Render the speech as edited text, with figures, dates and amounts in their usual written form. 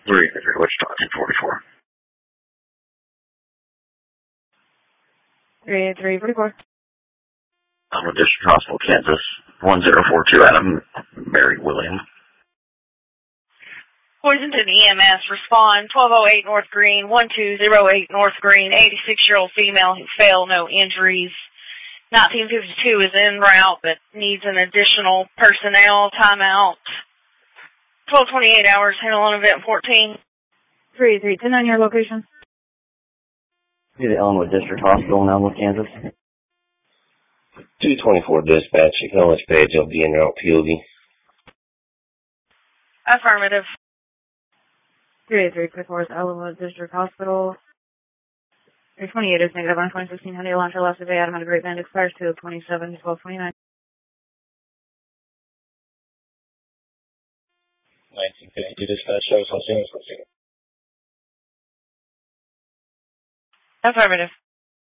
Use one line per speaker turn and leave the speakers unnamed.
383, Wichita, 244.
38344.
Alamo District Hospital, Kansas, 1042 Adam, Mary William.
Poisonton EMS, respond, 1208 North Green, 1208 North Green, 86-year-old female who fell, no injuries. 1952 is en route, but needs an additional personnel timeout. 1228 hours, handle on event 14.
383, on your location.
To the Elmwood District Hospital in Elmwood, Kansas.
224 dispatch, acknowledge page, I'll be en route, POV.
Affirmative.
383, quick force, Elmwood District Hospital. 328 is negative on 2016 Hyundai Elantra, last day, Adam had a great band, expires 2/27, 1229.
1952 dispatch, shows Los Angeles.
Affirmative.